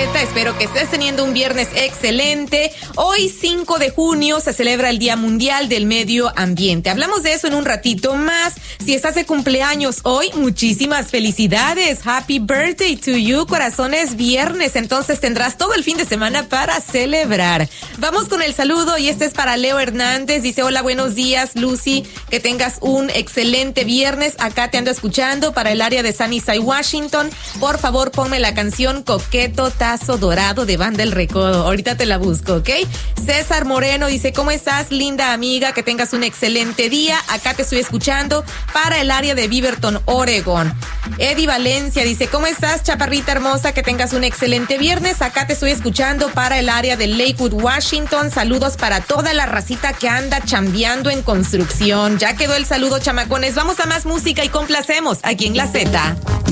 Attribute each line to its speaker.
Speaker 1: Z. Espero que estés teniendo un viernes excelente. Hoy, 5 de junio, se celebra el Día Mundial del Medio Ambiente. Hablamos de eso en un ratito más. Si estás de cumpleaños hoy, muchísimas felicidades. Happy birthday to you, corazón. Es viernes, entonces tendrás todo el fin de semana para celebrar. Vamos con el saludo y este es para Leo Hernández. Dice, hola, buenos días, Lucy. Que tengas un excelente viernes. Acá te ando escuchando para el área de Sunnyside, Washington. Por favor, ponme la canción Coqueto Tazo Dorado de Banda El Recodo. Ahorita te la busco, ¿ok? César Moreno dice, ¿cómo estás, linda amiga? Que tengas un excelente día. Acá te estoy escuchando para el área de Beaverton, Oregon. Eddie Valencia dice, ¿cómo estás, chaparrita hermosa? Que tengas un excelente viernes. Acá te estoy escuchando para el área de Lakewood, Washington. Saludos para toda la racita que anda chambeando en construcción. Ya quedó el saludo, chamacones. Vamos a más música y complacemos aquí en La Z.